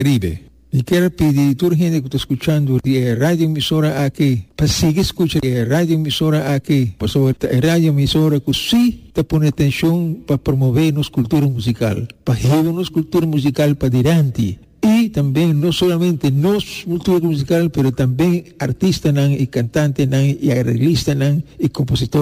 Caribe. Y quiero pedir a toda la gente que está escuchando radio emisora aquí, para seguir escuchando radio emisora aquí, por sobre radio emisora que sí te pone atención para promover nuestra cultura musical, para llevar nuestra cultura musical para adelante. Y también no solamente nuestra cultura musical, pero también artistas y cantantes y arreglistas y compositores.